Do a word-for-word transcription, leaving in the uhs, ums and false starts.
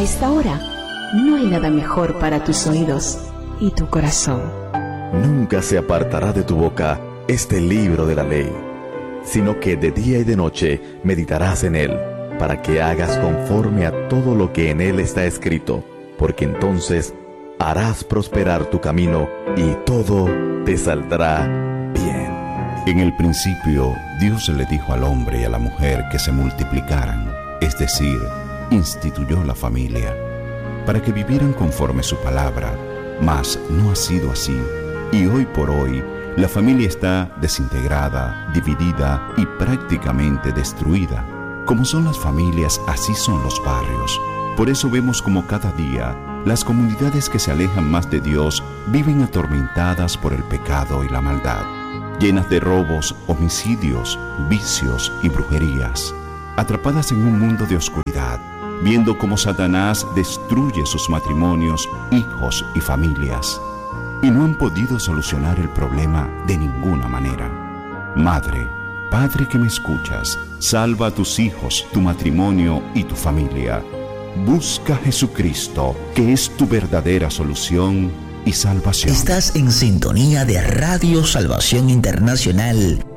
esta hora no hay nada mejor para tus oídos y tu corazón. Nunca se apartará de tu boca este libro de la ley, sino que de día y de noche meditarás en él, para que hagas conforme a todo lo que en él está escrito, porque entonces harás prosperar tu camino y todo te saldrá bien. En el principio, Dios le dijo al hombre y a la mujer que se multiplicaran, es decir, instituyó la familia, para que vivieran conforme su palabra, mas no ha sido así, y hoy por hoy la familia está desintegrada, dividida y prácticamente destruida. Como son las familias, así son los barrios. Por eso vemos como cada día las comunidades que se alejan más de Dios viven atormentadas por el pecado y la maldad, llenas de robos, homicidios, vicios y brujerías, atrapadas en un mundo de oscuridad, viendo cómo Satanás destruye sus matrimonios, hijos y familias, y no han podido solucionar el problema de ninguna manera. Madre, padre que me escuchas, salva a tus hijos, tu matrimonio y tu familia. Busca a Jesucristo, que es tu verdadera solución y salvación. Estás en sintonía de Radio Salvación Internacional.